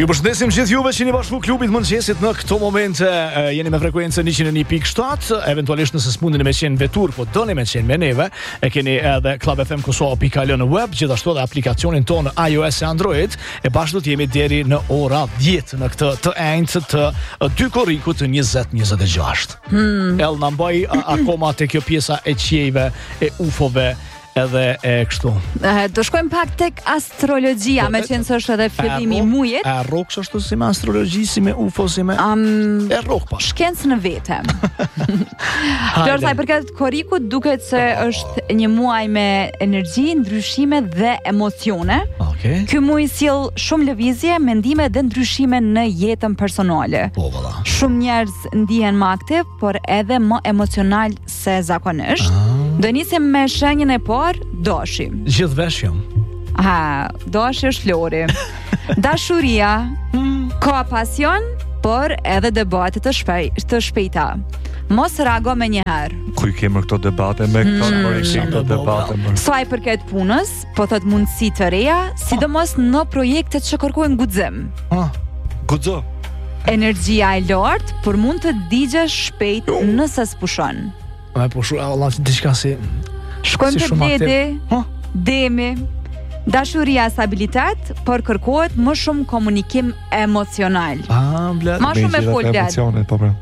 Ju përshëndesim gjithë juve që jeni bashku klubit mëngjesit në këto momente. Jeni me frekuencën 101.7, eventualisht nëse s'mundeni me qenë vetur, po doni me qenë me neve, e keni edhe clubfmkosova.al në web, gjithashtu edhe aplikacionin tonë iOS e Android, e bashkë do t'jemi deri në ora 10 në këtë të enjtë të dy korrikut të 2026. El na mbaj akoma te kjo pjesa e qiejve, e ufove, edhe e kështu. Do shkojmë pak tek astrologjia, me qenë se është edhe fillimi i mujit. A rrok ashtu si me astrologji, si me ufo, si me e rrok pa. Shkencë në vete. Por sa i përket korrikut, duket se është një muaj me energji, ndryshime dhe emocione. Okej. Ky muaj sjell shumë lëvizje, mendime dhe ndryshime në jetën personale. Po valla. Shumë njerëz ndihen më aktiv, por edhe më emocional se zakonisht. Do nisim me shenjën e parë, doshi. Gjithë vesh jam. Doshi është flori. Dashuria, ka pasion, por edhe debate të shpejta. Mos reago me njëherë. Ku i kemë këto debate me këto debate? Sa i përket punës, po thot mundësi të reja, sidomos në projektet që kërkojnë guxim. Guxo. Energjia e lartë, por mund të digjesh shpejt nëse s'pushon. Po Allah, diçka si shkojmë te bledi, demi. Dashuria stabilitet, por kërkohet më shumë komunikim emocional. Ma shumë e fol bled.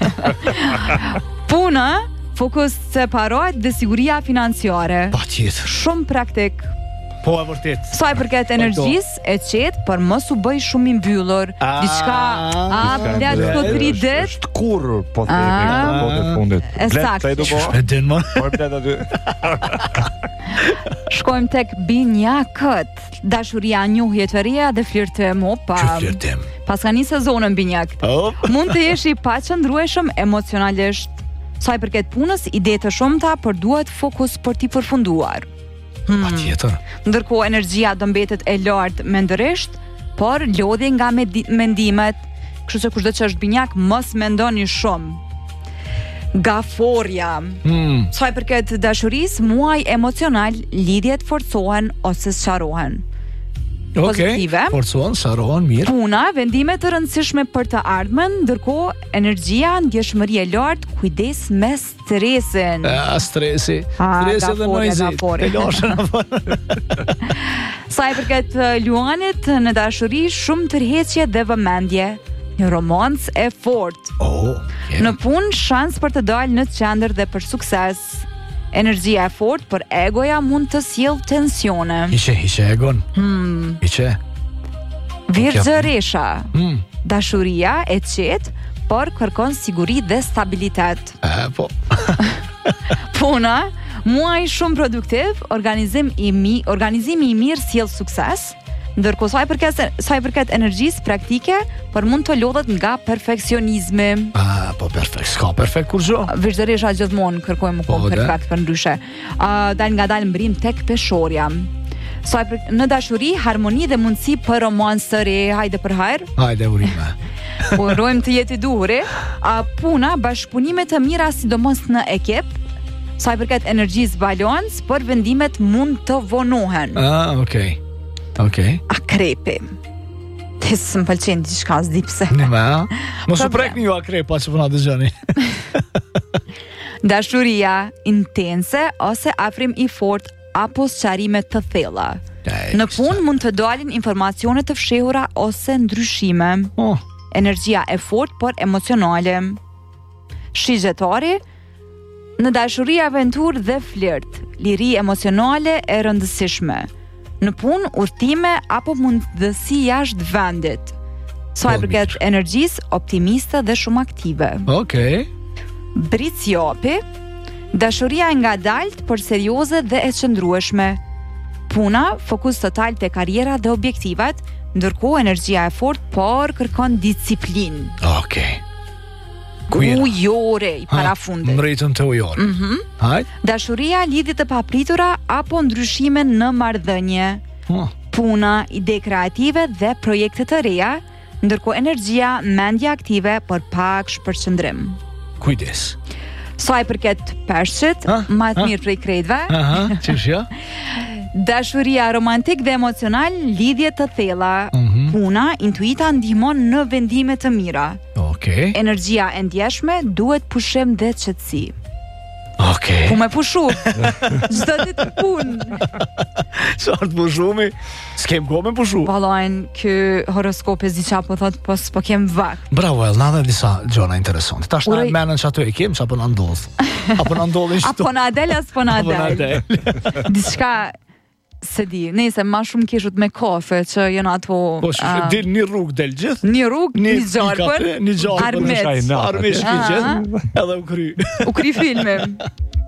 Puna, fokus separat dhe siguria financiare. Patjetër. Shumë praktik. Po e vërtet. Sa i përket energjisë, e qetë, por mos u bëj shumë i mbyllur. Diçka, bled këto 3 ditë. Është kur po themi këto të fundit. Eksakt. Po bled aty. Shkojmë tek binjakët. Dashuria, njohje të reja dhe flirtim. Flirtim. Pas ka një sezonën binjak. Mund të jesh i paqëndrueshëm emocionalisht. Sa i përket punës, ide të shumta, por duhet fokus për t'i përfunduar. Patjetër. Ndërkohë energjia do mbetet e lartë mendërisht, por lodhje nga mendimet, kështu që kushdo që është binjak, mos mendoni shumë. Gaforja. Sa i përket dashurisë, muaj emocional, lidhjet forcohen ose sqarohen. Pozitive. Forcohen, sqarohen, mirë. Puna, vendime të rëndësishme për të ardhmen, ndërkohë energjia, ndjeshmëri e lartë, kujdes me stresin. Stresi. Stresi dhe noizi. Te lashën. Sa i përket luanit, në dashuri, shumë tërheqje dhe vëmendje. Një romancë e fortë. Në punë, shans për të dalë në qendër dhe për sukses. Energjia e fortë, për egoja mund të sjellë tensione. Hiqe egon. Hiqe. Virgjëresha. Dashuria e qetë, por kërkon siguri dhe stabilitet. Po. Puna, muaj shumë produktiv, organizimi i mirë sjell sukses. Ndërkohë sa i përket energjisë praktike, por mund të lodhet nga perfeksionizmi. Po perfekt, s'ka perfekt kur gjo. Vazhdimisht gjithmonë kërkojmë perfekt për ndryshe. Dal ngadalë mbrim tek peshorja. Në dashuri, harmoni dhe mundësi për romancë të re, hajde për hajr. Hajde urime. Urojmë të jetë i duhuri. Puna, bashkëpunime të mira sidomos në ekip. Sa i përket energjisë balans, por vendimet mund të vonohen. Okej. Akrepi. Tisë më pëlqen diçka s'dipse. Mos u prekni ju akrepa që përna dëgjoni. Dashuria intense ose afrim i fort apo sqarime të thella. Në punë mund të dalin informacione të fshehura ose ndryshime. Energjia e fort por emocionale. Shigjetari, në dashuri, aventur dhe flirt, liri emocionale e rëndësishme. Në punë, udhëtime apo mundësi jashtë vendit. Sa i përket energjisë, optimiste dhe shumë aktive. Bricjopi, dashuria e ngadalt, por serioze dhe e qëndrueshme. Puna, fokus total te karriera dhe objektivat, ndërkohë energjia e fortë, por kërkon disiplinë. Ujore i parafundit. Mritën të ujore. Dashuria, lidhje të papritura apo ndryshime në marrëdhënie. Puna, ide kreative dhe projekte të reja, ndërkohë energjia, mendje aktive, por pak shpërqendrim. Kujdes. Sa i përket peshqit, më të mirë prej krejtëve. Ç'është? Dashuria romantik dhe emocional, lidhje të thella. Puna, intuita ndihmon në vendime të mira. Okej. Energjia e ndjeshme duhet pushim dhe qetësi. Okej. Ku me pushu? Çdo ditë punë. Çfarë pushumi? S'kem kohë me pushu. Vallajn, ky horoskopi ziça po thot po kem vakt. Bravo, El, na dhe disa gjona interesante. Tash na menën që ato e kem, që apo na ndodh. Apo na ndodhin shtu. Apo na del, apo na del. Diçka se di, nëse më shumë kishut me kafe që janë ato. Po del një rrugë del gjithë. Një rrugë, një gjarpën, një gjarpën, armet. Armet shkëgjith, edhe u kry. U kry filmin.